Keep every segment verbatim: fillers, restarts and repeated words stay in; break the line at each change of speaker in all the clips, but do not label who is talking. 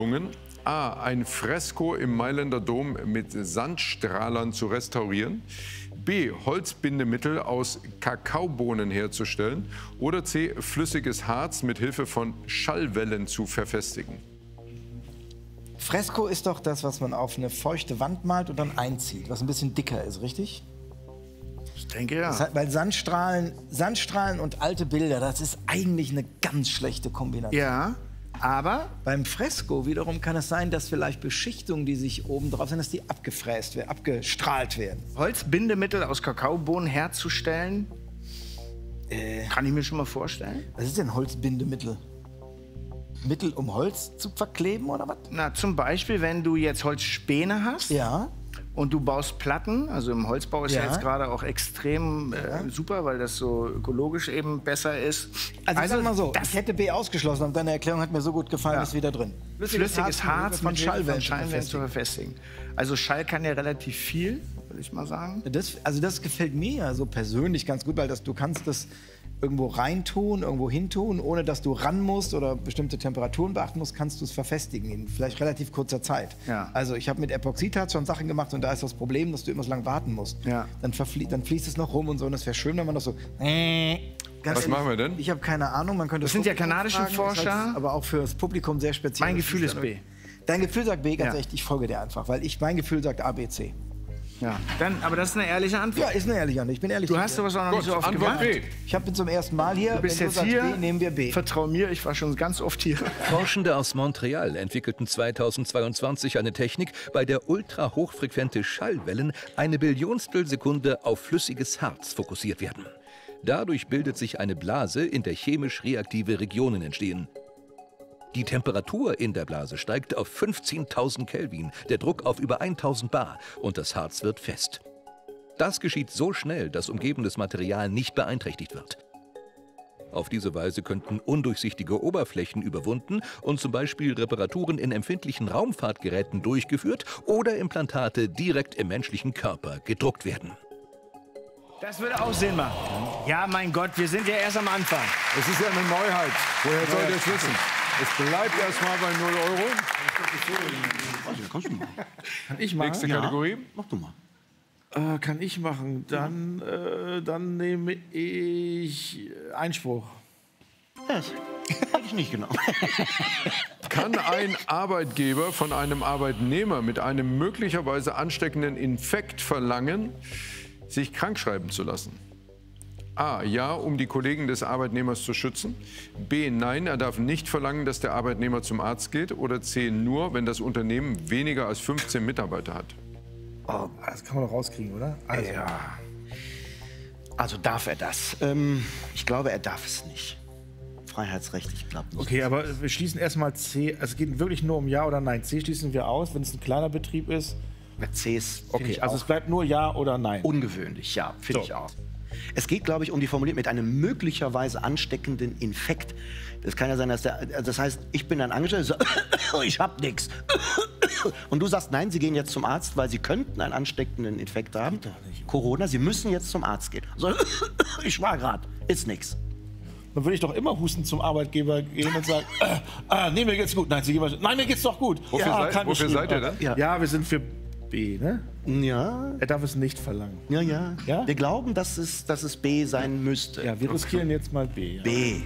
A. Ein Fresko im Mailänder Dom mit Sandstrahlern zu restaurieren. B. Holzbindemittel aus Kakaobohnen herzustellen. Oder C. Flüssiges Harz mit Hilfe von Schallwellen zu verfestigen.
Fresko ist doch das, was man auf eine feuchte Wand malt und dann einzieht, was ein bisschen dicker ist, richtig?
Ich denke ja.
Das hat, weil Sandstrahlen, Sandstrahlen und alte Bilder, das ist eigentlich eine ganz schlechte Kombination.
Ja, aber
beim Fresko wiederum kann es sein, dass vielleicht Beschichtungen, die sich oben drauf sind, dass die abgefräst werden, abgestrahlt werden.
Holzbindemittel aus Kakaobohnen herzustellen, äh, kann ich mir schon mal vorstellen.
Was ist denn Holzbindemittel? Mittel, um Holz zu verkleben oder was?
Na, zum Beispiel, wenn du jetzt Holzspäne hast.
Ja.
Und du baust Platten, also im Holzbau ist ja, ja jetzt gerade auch extrem äh, ja. super, weil das so ökologisch eben besser ist.
Also, also sag mal so, ich hätte B ausgeschlossen, aber deine Erklärung hat mir so gut gefallen, ja. ist wieder drin.
Flüssiges, Flüssiges Harz von Schallwellen zu verfestigen. Also Schall kann ja relativ viel, würde ich mal sagen.
Das, also das gefällt mir ja so persönlich ganz gut, weil das, du kannst das irgendwo reintun, irgendwo hintun, ohne dass du ran musst oder bestimmte Temperaturen beachten musst, kannst du es verfestigen in vielleicht relativ kurzer Zeit.
Ja.
Also ich habe mit Epoxidharz schon Sachen gemacht und da ist das Problem, dass du immer so lange warten musst.
Ja.
Dann, dann fließt es noch rum und so und das wäre schön, wenn man das so...
Was ehrlich, machen wir denn?
Ich habe keine Ahnung. Man könnte
das sind ja kanadische
fragen,
Forscher.
Halt, aber auch für das Publikum sehr speziell.
Mein Gefühl ist B.
Dein Gefühl sagt B, ganz
ja.
echt, ich folge dir einfach, weil ich, mein Gefühl sagt A, B, C.
Ja, dann, aber das ist eine ehrliche Antwort.
Ja, ist eine ehrliche Antwort. Ich bin ehrlich.
Du hast sowas auch noch
Gut,
nicht so oft
Antwort
gemacht.
B.
Ich bin zum ersten Mal hier.
Du bist
Wenn
jetzt
du sagst
hier.
B, nehmen wir B.
Vertrau mir, ich war schon ganz oft hier.
Forschende aus Montreal entwickelten zweitausendzweiundzwanzig eine Technik, bei der ultrahochfrequente Schallwellen eine Billionstel Sekunde auf flüssiges Harz fokussiert werden. Dadurch bildet sich eine Blase, in der chemisch reaktive Regionen entstehen. Die Temperatur in der Blase steigt auf fünfzehntausend Kelvin, der Druck auf über tausend Bar und das Harz wird fest. Das geschieht so schnell, dass umgebendes Material nicht beeinträchtigt wird. Auf diese Weise könnten undurchsichtige Oberflächen überwunden und zum Beispiel Reparaturen in empfindlichen Raumfahrtgeräten durchgeführt oder Implantate direkt im menschlichen Körper gedruckt werden.
Das würde auch Sinn machen. Ja, mein Gott, wir sind ja erst am Anfang.
Es ist ja eine Neuheit. Woher soll ihr es wissen? Es bleibt erst mal bei null Euro.
Also, kannst du machen.
Kann ich machen?
Nächste
ja.
Kategorie.
Mach du mal.
Äh, kann ich machen. Dann, äh, dann nehme ich Einspruch.
Das hätte ich nicht genommen.
Kann ein Arbeitgeber von einem Arbeitnehmer mit einem möglicherweise ansteckenden Infekt verlangen, sich krankschreiben zu lassen? A. Ja, um die Kollegen des Arbeitnehmers zu schützen. B. Nein, er darf nicht verlangen, dass der Arbeitnehmer zum Arzt geht. Oder C. Nur, wenn das Unternehmen weniger als fünfzehn Mitarbeiter hat.
Oh, das kann man doch rauskriegen, oder? Also.
Ja. Also darf er das? Ähm, ich glaube, er darf es nicht. Freiheitsrechtlich klappt nicht.
Okay, aber wir schließen erstmal C. Also es geht wirklich nur um Ja oder Nein. C schließen wir aus, wenn es ein kleiner Betrieb ist.
C ist,
Okay, also es bleibt nur Ja oder Nein.
ungewöhnlich, ja, finde
So.
ich auch. Es geht, glaube ich, um die Formulierung mit einem möglicherweise ansteckenden Infekt. Das kann ja sein, dass der, das heißt, ich bin ein Angestellter, so, ich hab nichts. Und du sagst, nein, Sie gehen jetzt zum Arzt, weil Sie könnten einen ansteckenden Infekt haben. Corona, Sie müssen jetzt zum Arzt gehen. So, ich war gerade, ist nichts.
Dann würde ich doch immer husten zum Arbeitgeber gehen und sagen, äh, ah, nee, mir geht's gut. Nein, Sie gehen mal, nein, mir geht's doch gut.
Wofür,
ja,
seid,
kann
wofür
ich
seid ihr dann?
Ja.
Ja, wir sind für B, ne?
Ja,
Er darf es nicht verlangen.
ja, ja.
Ja?
Wir glauben, dass es, dass es B sein müsste.
Ja, wir riskieren jetzt mal B. Ja.
B.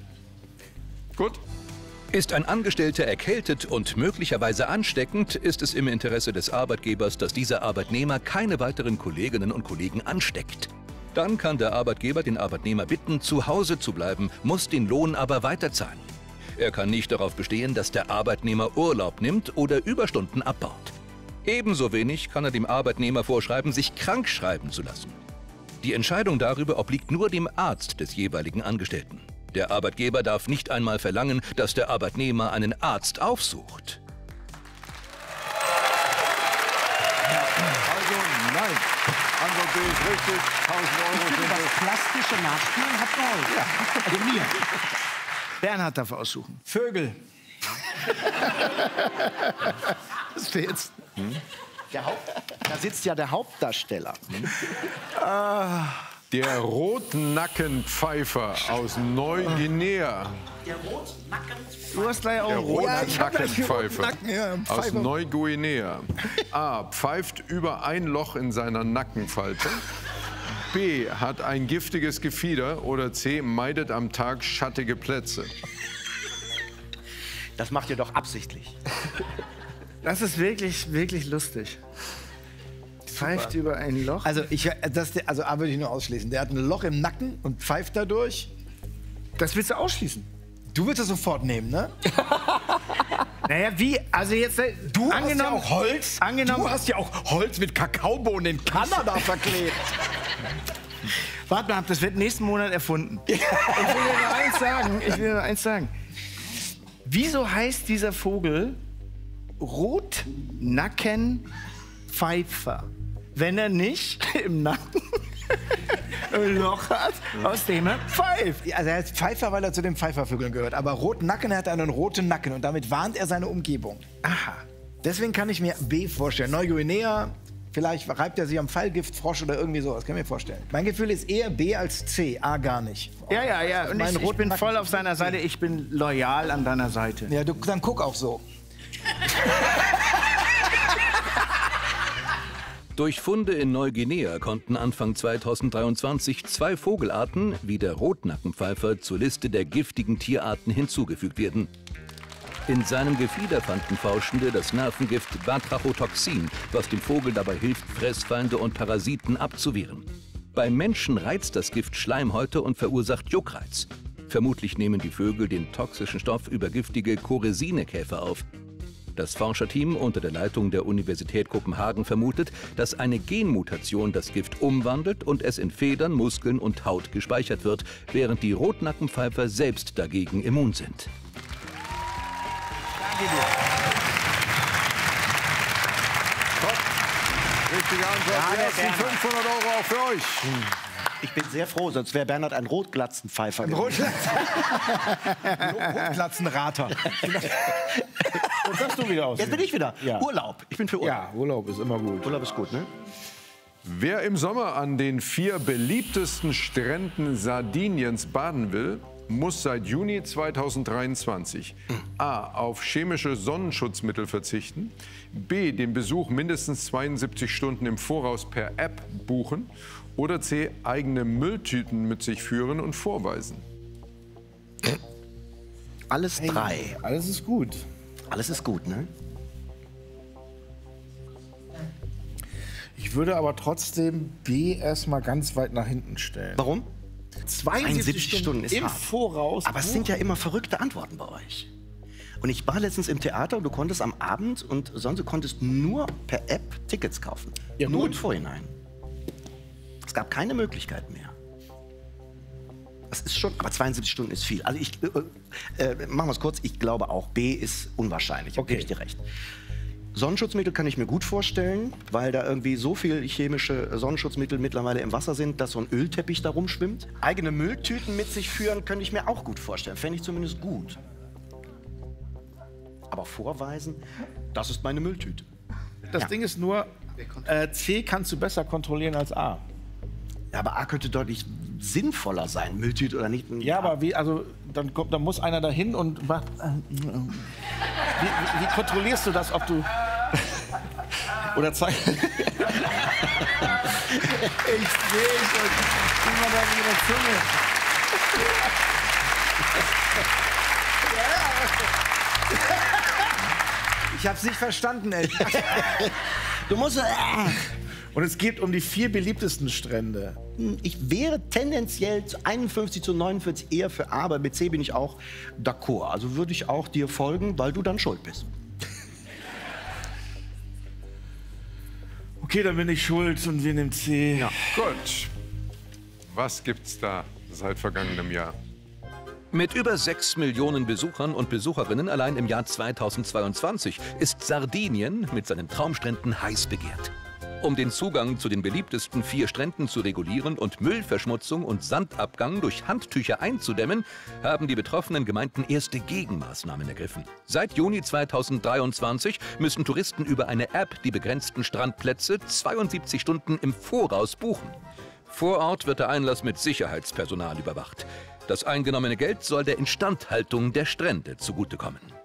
Gut.
Ist ein Angestellter erkältet und möglicherweise ansteckend, ist es im Interesse des Arbeitgebers, dass dieser Arbeitnehmer keine weiteren Kolleginnen und Kollegen ansteckt. Dann kann der Arbeitgeber den Arbeitnehmer bitten, zu Hause zu bleiben, muss den Lohn aber weiterzahlen. Er kann nicht darauf bestehen, dass der Arbeitnehmer Urlaub nimmt oder Überstunden abbaut. Ebenso wenig kann er dem Arbeitnehmer vorschreiben, sich krank schreiben zu lassen. Die Entscheidung darüber obliegt nur dem Arzt des jeweiligen Angestellten. Der Arbeitgeber darf nicht einmal verlangen, dass der Arbeitnehmer einen Arzt aufsucht.
Also nein. Antwort B ist richtig. tausend Euro sind
Das
es.
plastische Nachspielen hat geholfen. Ja. Also mir.
Bernhard darf aussuchen.
Vögel.
Das ist jetzt. Der Haupt, da sitzt ja der Hauptdarsteller.
Der Rotnackenpfeifer aus Neuguinea.
Der Rotnackenpfeifer.
Du hast gleich auch
Der
einen roten.
Rotnackenpfeifer
ja,
aus
Pfeifer.
Neuguinea. A. Pfeift über ein Loch in seiner Nackenfalte. B. Hat ein giftiges Gefieder. Oder C. Meidet am Tag schattige Plätze.
Das macht ihr doch absichtlich.
Das ist wirklich, wirklich lustig. Pfeift über ein Loch.
Also, ich, das, also A würde ich nur ausschließen. Der hat ein Loch im Nacken und pfeift dadurch.
Das willst du ausschließen?
Du würdest das sofort nehmen, ne?
Naja, wie? Also jetzt,
Du
angenommen,
hast ja auch Holz.
Angenommen,
Du hast ja auch Holz mit Kakaobohnen in Kanada verklebt.
warte mal, das wird nächsten Monat erfunden. Ich will dir nur eins sagen. Ich will dir nur eins sagen. Wieso heißt dieser Vogel Rotnackenpfeifer, wenn er nicht im Nacken ein Loch hat, aus dem er pfeift?
Also er heißt Pfeifer, weil er zu den Pfeifervögeln gehört. Aber Rotnacken, er hat einen roten Nacken und damit warnt er seine Umgebung.
Aha.
Deswegen kann ich mir B vorstellen. Neuguinea, vielleicht reibt er sich am Fallgiftfrosch oder irgendwie sowas. Kann ich mir vorstellen. Mein Gefühl ist eher B als C. A gar nicht.
Ja, ja, ja. Und
Mein
ich, ich
roten
bin
Nacken-
voll auf seiner Seite. Ich bin loyal an deiner Seite.
Ja, du, dann guck auch so.
Durch Funde in Neuguinea konnten Anfang zweitausenddreiundzwanzig zwei Vogelarten wie der Rotnackenpfeifer zur Liste der giftigen Tierarten hinzugefügt werden. In seinem Gefieder fanden Forschende das Nervengift Batrachotoxin, was dem Vogel dabei hilft, Fressfeinde und Parasiten abzuwehren. Beim Menschen reizt das Gift Schleimhäute und verursacht Juckreiz. Vermutlich nehmen die Vögel den toxischen Stoff über giftige Choresinkäfer auf. Das Forscherteam unter der Leitung der Universität Kopenhagen vermutet, dass eine Genmutation das Gift umwandelt und es in Federn, Muskeln und Haut gespeichert wird, während die Rotnackenpfeifer selbst dagegen immun sind.
Richtige Antwort.
Ja,
Die
der
ersten
Bernhard.
fünfhundert Euro auch für euch.
Ich bin sehr froh, sonst wäre Bernhard ein Rotglatzenpfeifer gewesen.
Rotglatzenrater.
Jetzt darfst du wieder aus.
Jetzt bin ich wieder.
Ja.
Urlaub. Ich bin für Urlaub.
Ja, Urlaub ist immer gut.
Urlaub ist gut, ne?
Wer im Sommer an den vier beliebtesten Stränden Sardiniens baden will, muss seit Juni zweitausenddreiundzwanzig A. auf chemische Sonnenschutzmittel verzichten, B. den Besuch mindestens zweiundsiebzig Stunden im Voraus per App buchen oder C. eigene Mülltüten mit sich führen und vorweisen.
Alles drei.
Alles ist gut.
Alles ist gut, ne?
Ich würde aber trotzdem B erstmal ganz weit nach hinten stellen.
Warum?
zweiundsiebzig
Stunden ist
im
hart.
Voraus.
Aber es sind ja immer verrückte Antworten bei euch. Und ich war letztens im Theater und du konntest am Abend und sonst du konntest nur per App Tickets kaufen.
Ja,
nur
gut.
im Vorhinein. Es gab keine Möglichkeit mehr. Das ist schon, aber zweiundsiebzig Stunden ist viel. Also ich, äh, äh, machen wir es kurz, ich glaube auch, B ist unwahrscheinlich.
Okay.
Gebe ich dir recht. Sonnenschutzmittel kann ich mir gut vorstellen, weil da irgendwie so viel chemische Sonnenschutzmittel mittlerweile im Wasser sind, dass so ein Ölteppich da rumschwimmt. Eigene Mülltüten mit sich führen, könnte ich mir auch gut vorstellen. Fände ich zumindest gut. Aber vorweisen, das ist meine Mülltüte.
Das
Ja.
Ding ist nur, äh, C kannst du besser kontrollieren als A.
Ja, aber A könnte deutlich sinnvoller sein, Mülltüte oder nicht.
Ja, aber wie, also dann, kommt, dann muss einer dahin und macht. Äh, wie, wie, wie kontrollierst du das, ob du. Oder zeig.
Ich sehe schon, wie man da mit der Zunge. Ich hab's nicht verstanden, ey.
Du musst. Äh,
Und es geht um die vier beliebtesten Strände.
ich wäre tendenziell zu einundfünfzig zu neunundvierzig eher für A, aber mit C bin ich auch d'accord. Also würde ich auch dir folgen, weil du dann schuld bist.
Okay, dann bin ich schuld und wir nehmen C.
Ja.
Gut. Was gibt's da seit vergangenem Jahr?
Mit über sechs Millionen Besuchern und Besucherinnen allein im Jahr zweitausendzweiundzwanzig ist Sardinien mit seinen Traumstränden heiß begehrt. Um den Zugang zu den beliebtesten vier Stränden zu regulieren und Müllverschmutzung und Sandabgang durch Handtücher einzudämmen, haben die betroffenen Gemeinden erste Gegenmaßnahmen ergriffen. Seit Juni zweitausenddreiundzwanzig müssen Touristen über eine App die begrenzten Strandplätze zweiundsiebzig Stunden im Voraus buchen. Vor Ort wird der Einlass mit Sicherheitspersonal überwacht. Das eingenommene Geld soll der Instandhaltung der Strände zugutekommen.